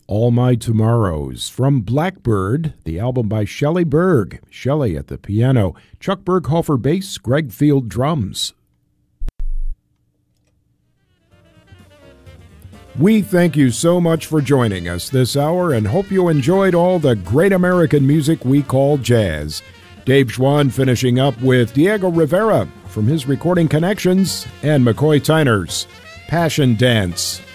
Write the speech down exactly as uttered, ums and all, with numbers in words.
All My Tomorrows. From Blackbird, the album by Shelley Berg. Shelley at the piano, Chuck Berghofer bass, Greg Field drums. We thank you so much for joining us this hour and hope you enjoyed all the great American music we call jazz. Dave Schwann finishing up with Diego Rivera from his recording connections and McCoy Tyner's Passion Dance.